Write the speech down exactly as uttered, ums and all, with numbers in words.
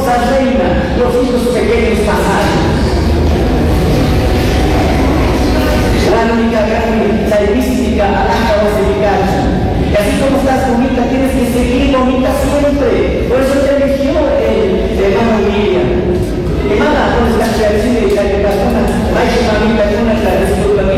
hermosa reina, los hijos pequeños pasados. La única gran, la mística, alhaja o eficacia. Y así como estás bonita, tienes que seguir bonita siempre. Por eso te eligió.